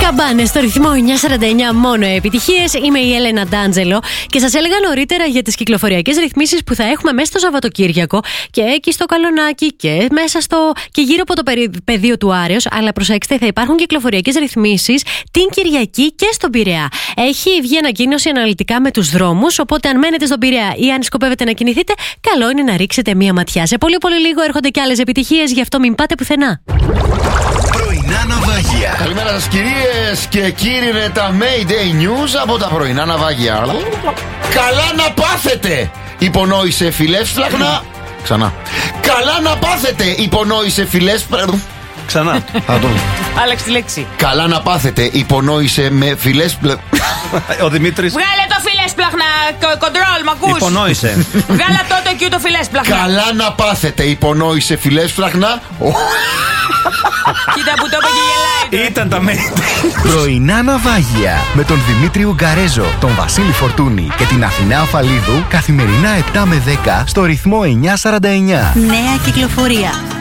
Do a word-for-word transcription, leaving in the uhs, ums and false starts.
Καμπάνες στο ρυθμό εννιά σαράντα εννιά, μόνο επιτυχίες. Είμαι η Έλενα Ντάντζελο και σας έλεγα νωρίτερα για τις κυκλοφοριακές ρυθμίσεις που θα έχουμε μέσα στο Σαββατοκύριακο και εκεί στο Καλονάκι και μέσα στο και γύρω από το πεδίο του Άρεως. Αλλά προσέξτε, θα υπάρχουν κυκλοφοριακές ρυθμίσεις την Κυριακή και στον Πειραιά. Έχει βγει ανακοίνωση αναλυτικά με τους δρόμους, οπότε αν μένετε στον Πειραιά ή αν σκοπεύετε να κινηθείτε, καλό είναι να ρίξετε μία ματιά. Σε πολύ πολύ λίγο έρχονται και άλλες επιτυχίες, γι' αυτό μην πάτε πουθενά. Πρωινά ναυάγια. Καλημέρα σας κυρίες και κύριοι, είναι τα Mayday News από τα πρωινά ναυάγια. Καλά να πάθετε! Υπονόησε φιλεύσπλαχνα. Ξανά. Καλά να πάθετε! Υπονόησε φιλεύσπλαχνα. Ξανά. Άλλαξε τη λέξη. Καλά να πάθετε! Υπονόησε με φιλεύσπλαχνα. Ο Δημήτρης. Βγάλε το φιλέσπλαχνα, κοντρόλ, μ' ακούς? Υπονόησε. Βγάλε τότε και το φιλέσπλαχνα. Καλά να πάθετε! Υπονόησε φιλεύσπλαχνα. Κοίτα που το είπε και γελάει. Ήταν τα Mayday. Πρωινά ναυάγια με τον Δημήτρη Ουγγαρέζο, τον Βασίλη Φορτούνη και την Αθηνά Αφαλίδου καθημερινά επτά με δέκα στο ρυθμό εννιά σαράντα εννιά. Νέα κυκλοφορία.